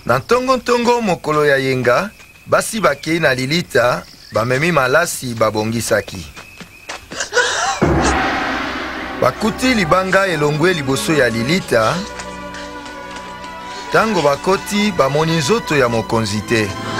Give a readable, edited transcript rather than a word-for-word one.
Na ntongo mokolo ya yenga, basi bakei na Lilita, bamemi malasi babongisaki. Bakuti libanga elongwe liboso ya Lilita, tango bakoti bamoni nzoto ya mokonzi te.